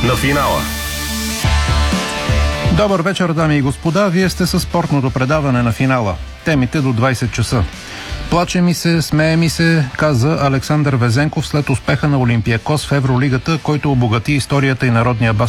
на финала. Добър вечер, дами и господа. Вие сте със спортното предаване на финала. Темите до 20 часа. Плаче ми се, смее ми се, каза Александър Везенков след успеха на Олимпиакос в Евролигата, който обогати историята и народния баскетбол